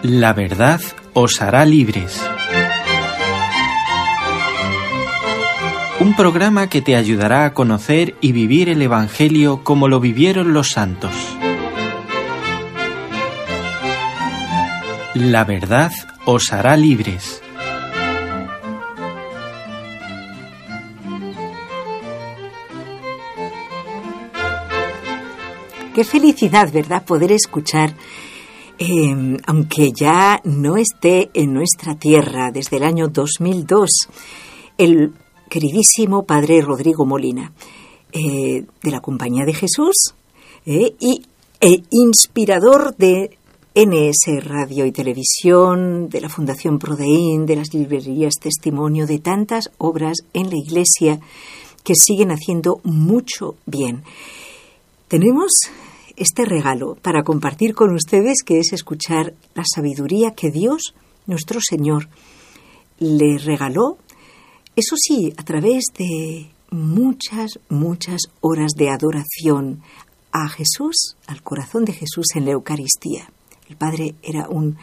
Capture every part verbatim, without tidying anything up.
La verdad os hará libres. Un programa que te ayudará a conocer y vivir el Evangelio como lo vivieron los santos. La verdad os hará libres. Qué felicidad, ¿verdad?, poder escuchar, eh, aunque ya no esté en nuestra tierra desde el año dos mil dos, el queridísimo padre Rodrigo Molina, eh, de la Compañía de Jesús, eh, y eh, inspirador de N S Radio y Televisión, de la Fundación Prodeín, de las librerías Testimonio, de tantas obras en la Iglesia que siguen haciendo mucho bien. Tenemos este regalo para compartir con ustedes, que es escuchar la sabiduría que Dios, nuestro Señor, le regaló, eso sí, a través de muchas, muchas horas de adoración a Jesús, al corazón de Jesús en la Eucaristía. El Padre era un,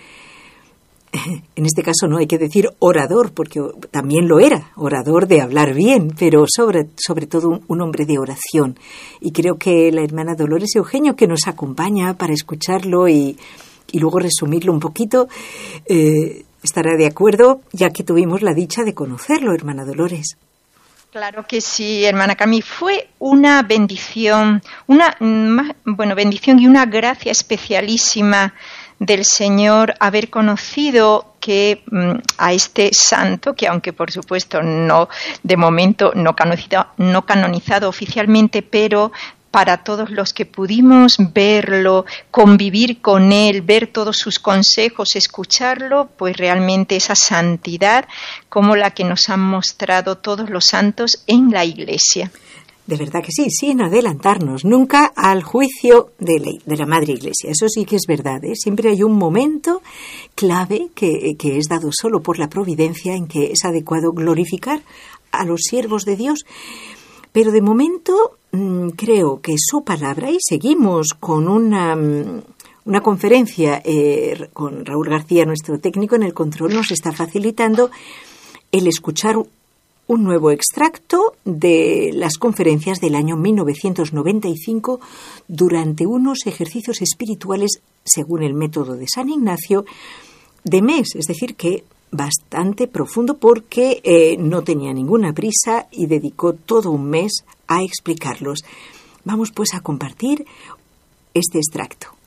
en este caso no hay que decir orador, porque también lo era, orador de hablar bien, pero sobre, sobre todo un, un hombre de oración. Y creo que la hermana Dolores Eugenio, que nos acompaña para escucharlo y, y luego resumirlo un poquito, eh, estará de acuerdo, ya que tuvimos la dicha de conocerlo, hermana Dolores. Claro que sí, hermana Cami. Fue una bendición, una bueno, bendición y una gracia especialísima del Señor haber conocido que mm, a este santo, que aunque por supuesto no, de momento no canonizado, no canonizado oficialmente, pero para todos los que pudimos verlo, convivir con él, ver todos sus consejos, escucharlo, pues realmente esa santidad como la que nos han mostrado todos los santos en la Iglesia. De verdad que sí, sin adelantarnos nunca al juicio de la, de la Madre Iglesia. Eso sí que es verdad, ¿eh? Siempre hay un momento clave que, que es dado solo por la providencia en que es adecuado glorificar a los siervos de Dios. Pero de momento mmm, creo que su palabra, y seguimos con una, una conferencia eh, con Raúl García, nuestro técnico en el control, nos está facilitando el escuchar un nuevo extracto de las conferencias del año mil novecientos noventa y cinco durante unos ejercicios espirituales, según el método de San Ignacio, de mes, es decir, que bastante profundo porque eh, no tenía ninguna prisa y dedicó todo un mes a explicarlos. Vamos pues a compartir este extracto.